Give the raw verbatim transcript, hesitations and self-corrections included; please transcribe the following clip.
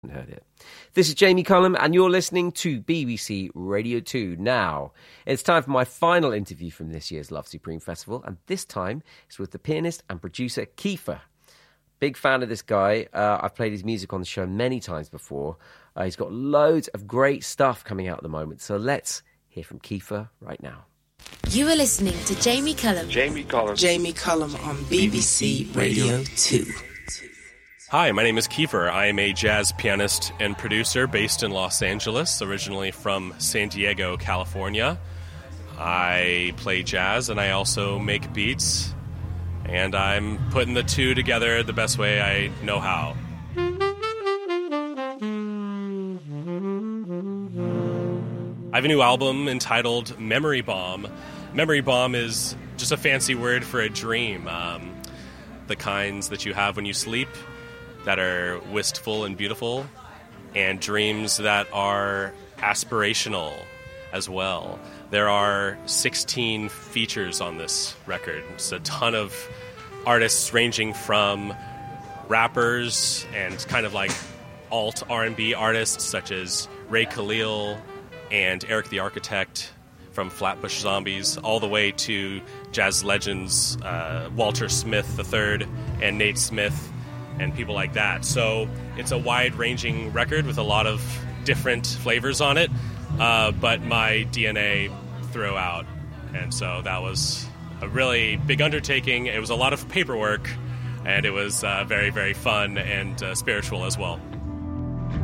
Heard it. This is Jamie Cullum, and you're listening to B B C Radio two. Now, it's time for my final interview from this year's Love Supreme Festival, and this time it's with the pianist and producer Kiefer. Big fan of this guy. Uh, I've played his music on the show many times before. Uh, he's got loads of great stuff coming out at the moment, so let's hear from Kiefer right now. You are listening to Jamie Cullum. Jamie Cullum. Jamie Cullum on B B C Radio two. Hi, my name is Kiefer. I am a jazz pianist and producer based in Los Angeles, originally from San Diego, California. I play jazz and I also make beats, and I'm putting the two together the best way I know how. I have a new album entitled Memory Bomb. Memory Bomb is just a fancy word for a dream, um, the kinds that you have when you sleep, that are wistful and beautiful, and dreams that are aspirational as well. There are sixteen features on this record. It's a ton of artists ranging from rappers and kind of like alt R and B artists such as Ray Khalil and Eric the Architect from Flatbush Zombies, all the way to jazz legends uh, Walter Smith the third and Nate Smith, and people like that. So it's a wide-ranging record with a lot of different flavors on it, uh, but my D N A throughout. And so that was a really big undertaking. It was a lot of paperwork, and it was uh, very, very fun and uh, spiritual as well.